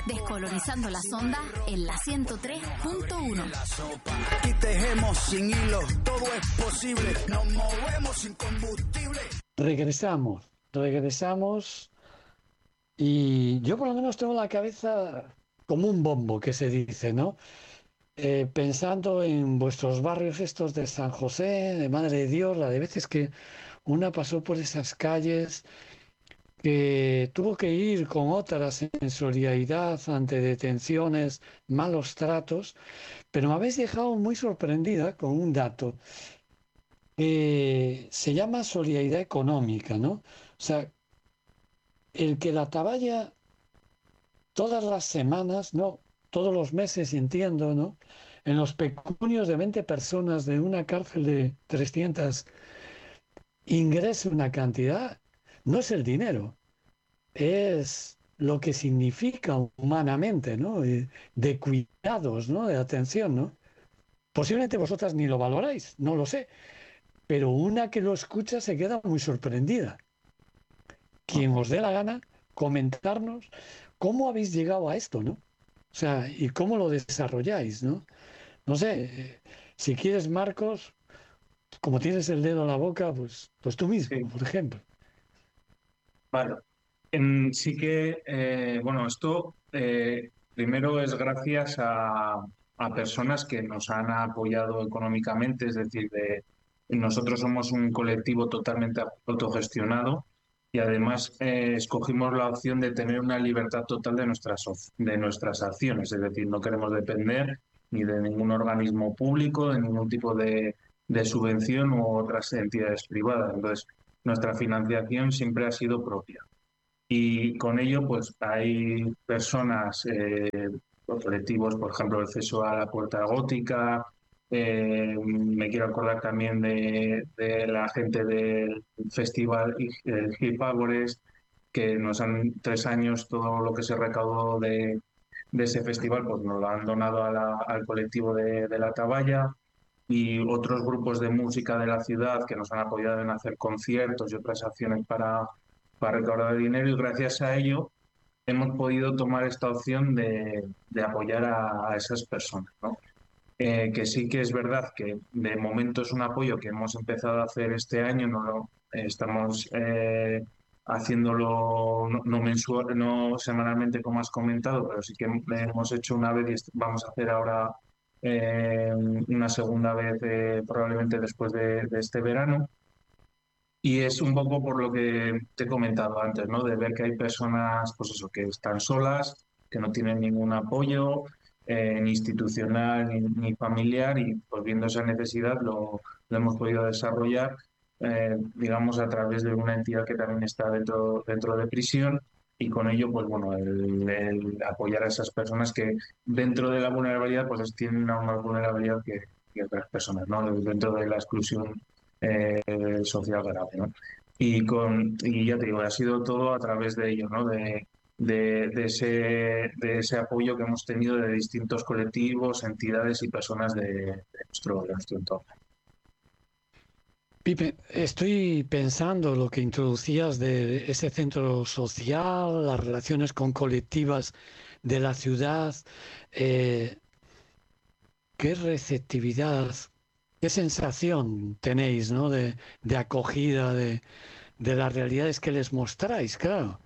Descolonizando las ondas en la 103.1. Aquí tejemos sin hilo, todo es posible, nos movemos sin combustible. Regresamos y yo por lo menos tengo la cabeza como un bombo, que se dice, ¿no? Pensando en vuestros barrios estos de San José, de Madre de Dios, la de veces que una pasó por esas calles, que tuvo que ir con otras en solidaridad ante detenciones, malos tratos, pero me habéis dejado muy sorprendida con un dato que se llama solidaridad económica, ¿no? O sea, el que la Atalaya todas las semanas, no, todos los meses, entiendo, ¿no? En los pecunios de 20 personas de una cárcel de 300 ingrese una cantidad, no es el dinero, es lo que significa humanamente, ¿no? De cuidados, ¿no? De atención, ¿no? Posiblemente vosotras ni lo valoráis, no lo sé, pero una que lo escucha se queda muy sorprendida. Quien os dé la gana, comentarnos cómo habéis llegado a esto, ¿no? O sea, y cómo lo desarrolláis, ¿no? No sé, si quieres, Marcos, como tienes el dedo en la boca, pues tú mismo, Sí. por ejemplo. Vale. Sí que, bueno, esto primero es gracias a personas que nos han apoyado económicamente, es decir, nosotros somos un colectivo totalmente autogestionado y además escogimos la opción de tener una libertad total de nuestras acciones, es decir, no queremos depender ni de ningún organismo público, de ningún tipo de subvención u otras entidades privadas. Entonces, nuestra financiación siempre ha sido propia. Y con ello, pues hay personas, colectivos, por ejemplo, el CESO a la Puerta Gótica. Me quiero acordar también de la gente del festival el Hip Agores, que nos han 3 años todo lo que se recaudó de ese festival, pues nos lo han donado al colectivo de la Atalaya. Y otros grupos de música de la ciudad que nos han apoyado en hacer conciertos y otras acciones para recaudar dinero, y gracias a ello hemos podido tomar esta opción de apoyar a esas personas, ¿no? Que sí que es verdad que de momento es un apoyo que hemos empezado a hacer este año, no lo estamos haciéndolo no mensual, no semanalmente como has comentado, pero sí que hemos hecho una vez y vamos a hacer ahora una segunda vez probablemente después de este verano. Y es un poco por lo que te he comentado antes, ¿no? De ver que hay personas, pues eso, que están solas, que no tienen ningún apoyo, ni institucional ni familiar, y pues viendo esa necesidad lo hemos podido desarrollar, digamos, a través de una entidad que también está dentro de prisión, y con ello, pues bueno, el apoyar a esas personas que dentro de la vulnerabilidad, pues tienen una más vulnerabilidad que otras personas, ¿no? Dentro de la exclusión social grave, ¿no? Y ya te digo, ha sido todo a través de ello, ¿no? De ese apoyo que hemos tenido de distintos colectivos, entidades y personas de nuestro entorno. Pipe, estoy pensando lo que introducías de ese centro social, las relaciones con colectivas de la ciudad, qué receptividad, qué sensación tenéis, ¿no? de acogida, de las realidades que les mostráis, claro.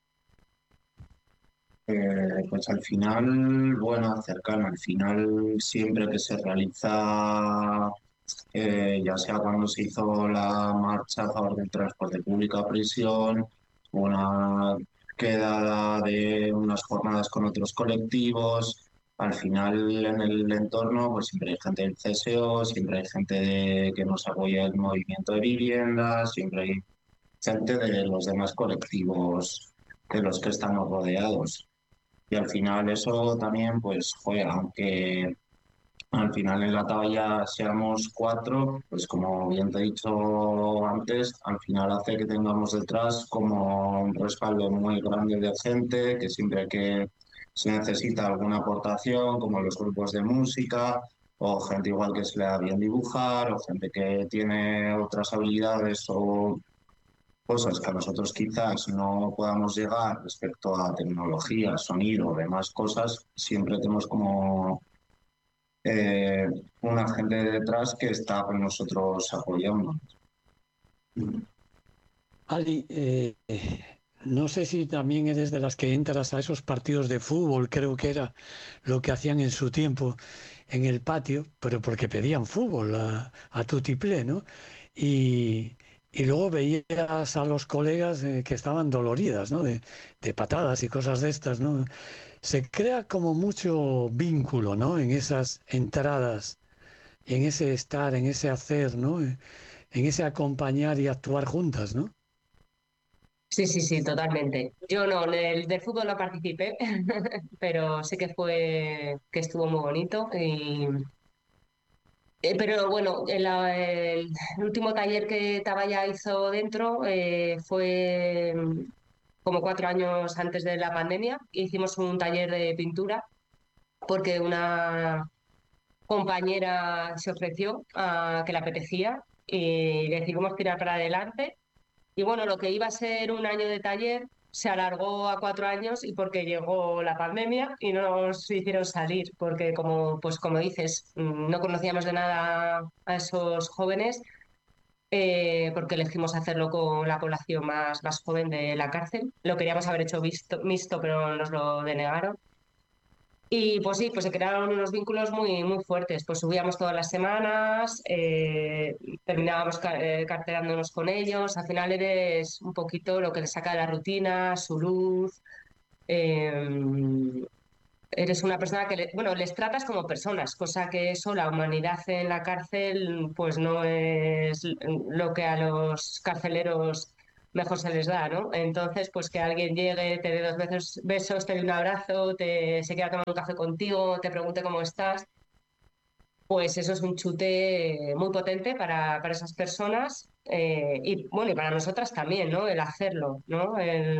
Pues al final, bueno, cercano, al final siempre que se realiza, ya sea cuando se hizo la marcha a favor del transporte público a prisión, una quedada de unas jornadas con otros colectivos, al final en el entorno pues siempre hay gente del CSO, siempre hay gente que nos apoya el movimiento de viviendas, siempre hay gente de los demás colectivos de los que estamos rodeados. Y al final eso también pues juega, aunque al final en la talla seamos 4, pues como bien te he dicho antes, al final hace que tengamos detrás como un respaldo muy grande de gente, que siempre que se necesita alguna aportación, como los grupos de música, o gente igual que se le da bien dibujar, o gente que tiene otras habilidades o cosas que a nosotros quizás no podamos llegar respecto a tecnología, sonido, demás cosas, siempre tenemos como eh, una gente detrás que está con nosotros apoyando. Ali, no sé si también eres de las que entras a esos partidos de fútbol, creo que era lo que hacían en su tiempo en el patio, pero porque pedían fútbol a tutiplé, ¿no? Y, y luego veías a los colegas que estaban doloridas, ¿no? De patadas y cosas de estas, ¿no? Se crea como mucho vínculo, ¿no? En esas entradas, en ese estar, en ese hacer, ¿no? En ese acompañar y actuar juntas, ¿no? Sí, sí, sí, totalmente. Yo no, en el del fútbol no participé, pero sé que estuvo muy bonito. Pero bueno, el último taller que Tabaya hizo dentro fue como 4 años antes de la pandemia. Hicimos un taller de pintura porque una compañera se ofreció a que le apetecía y decidimos tirar para adelante. Y bueno, lo que iba a ser un año de taller se alargó a 4 años y porque llegó la pandemia y no nos hicieron salir, porque como dices, no conocíamos de nada a esos jóvenes, porque elegimos hacerlo con la población más joven de la cárcel. Lo queríamos haber hecho mixto, pero nos lo denegaron. Y pues sí, pues se crearon unos vínculos muy, muy fuertes. Pues subíamos todas las semanas, terminábamos carteándonos con ellos. Al final eres un poquito lo que les saca de la rutina, su luz. eh, Eres una persona que, bueno, les tratas como personas, cosa que eso, la humanidad en la cárcel, pues no es lo que a los carceleros mejor se les da, ¿no? Entonces, pues que alguien llegue, te dé 2 besos, te dé un abrazo, se quiera tomar un café contigo, te pregunte cómo estás, pues eso es un chute muy potente para esas personas y, bueno, y para nosotras también, ¿no? El hacerlo, ¿no?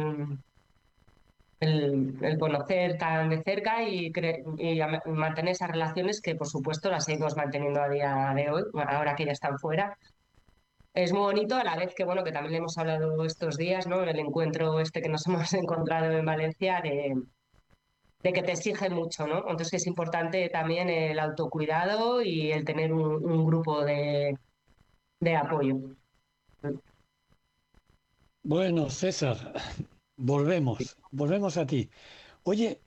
El conocer tan de cerca y mantener esas relaciones que, por supuesto, las seguimos manteniendo a día de hoy, ahora que ya están fuera. Es muy bonito, a la vez que, bueno, que también le hemos hablado estos días, ¿no? En el encuentro este que nos hemos encontrado en Valencia, de que te exige mucho, ¿no? Entonces que es importante también el autocuidado y el tener un grupo de apoyo. Bueno, César, volvemos a ti. Oye,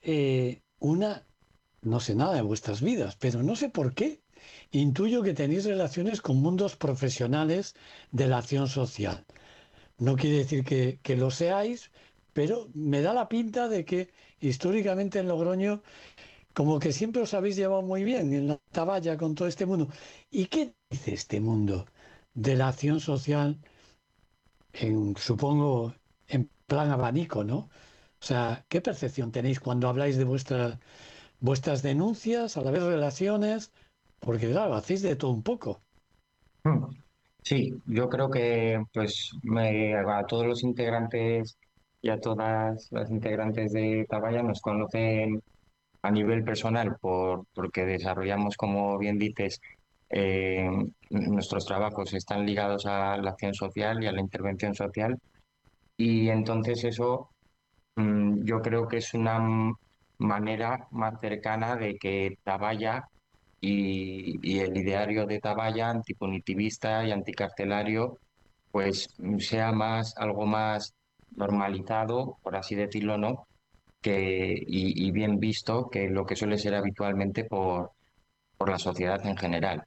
no sé nada de vuestras vidas, pero no sé por qué. Intuyo que tenéis relaciones con mundos profesionales de la acción social. No quiere decir que lo seáis, pero me da la pinta de que históricamente en Logroño como que siempre os habéis llevado muy bien en la Taballa con todo este mundo. ¿Y qué dice este mundo de la acción social supongo, en plan abanico, ¿no? O sea, ¿qué percepción tenéis cuando habláis de vuestras denuncias, a la vez relaciones? Porque claro, hacéis de todo un poco. Mm. Sí, yo creo que a todos los integrantes y a todas las integrantes de Tabaya nos conocen a nivel personal porque desarrollamos, como bien dices, eh, nuestros trabajos están ligados a la acción social y a la intervención social y entonces eso yo creo que es una manera más cercana de que Tabaya y el ideario de Tabaya, antipunitivista y anticarcelario, pues sea algo más normalizado, por así decirlo, ¿no? Y bien visto que lo que suele ser habitualmente por la sociedad en general.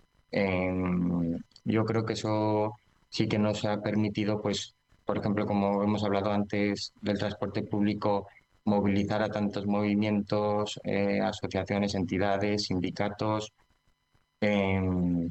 Yo creo que eso sí que nos ha permitido, pues, por ejemplo, como hemos hablado antes del transporte público, movilizar a tantos movimientos, asociaciones, entidades, sindicatos, em,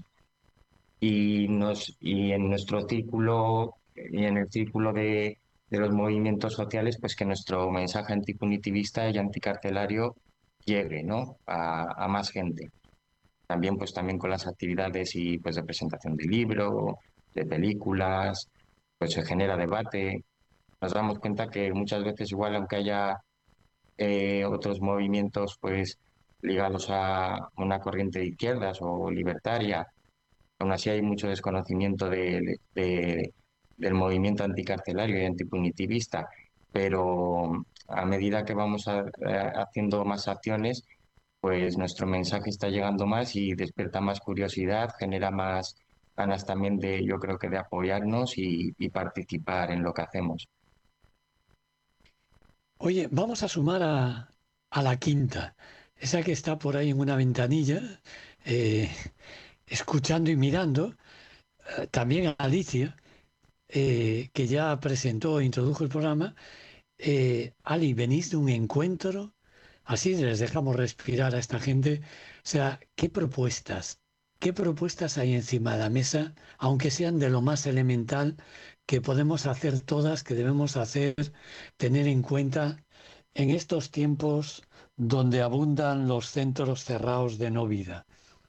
y en nuestro círculo y en el círculo de los movimientos sociales, pues que nuestro mensaje antipunitivista y anticarcelario llegue, ¿no? A más gente. También, pues también con las actividades y pues de presentación de libro, de películas, pues se genera debate. Nos damos cuenta que muchas veces igual, aunque haya otros movimientos pues ligados a una corriente de izquierdas o libertaria, aún así hay mucho desconocimiento del movimiento anticarcelario y antipunitivista, pero a medida que vamos haciendo más acciones, pues nuestro mensaje está llegando más y despierta más curiosidad, genera más ganas también de, yo creo que de apoyarnos y participar en lo que hacemos. Oye, vamos a sumar a la quinta, esa que está por ahí en una ventanilla, eh, escuchando y mirando, también a Alicia, que ya presentó e introdujo el programa. Ali, venís de un encuentro, así les dejamos respirar a esta gente. O sea, qué propuestas hay encima de la mesa, aunque sean de lo más elemental que podemos hacer todas, que debemos hacer, tener en cuenta en estos tiempos donde abundan los centros cerrados de no vida?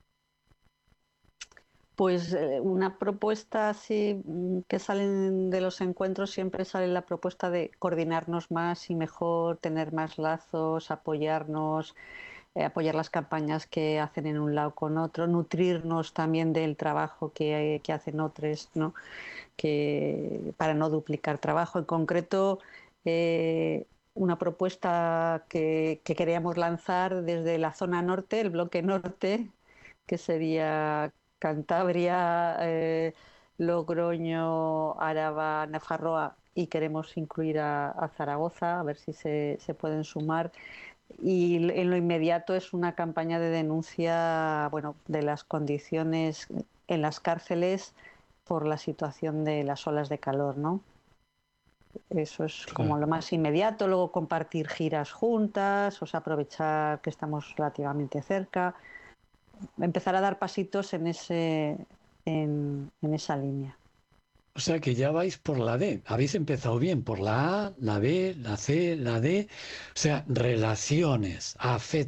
Pues una propuesta así que salen de los encuentros, siempre sale la propuesta de coordinarnos más y mejor, tener más lazos, apoyarnos, apoyar las campañas que hacen en un lado con otro, nutrirnos también del trabajo que hacen otros, ¿no? Para no duplicar trabajo. En concreto, una propuesta que queríamos lanzar desde la zona norte, el bloque norte, que sería Cantabria, Logroño, Araba, Nafarroa, y queremos incluir a Zaragoza, a ver si se pueden sumar. Y en lo inmediato es una campaña de denuncia, bueno, de las condiciones en las cárceles por la situación de las olas de calor, ¿no? Eso es como lo más inmediato. Luego compartir giras juntas, o sea, aprovechar que estamos relativamente cerca, empezar a dar pasitos en esa línea. O sea que ya vais por la D. Habéis empezado bien por la A, la B, la C, la D. O sea, relaciones, afectos.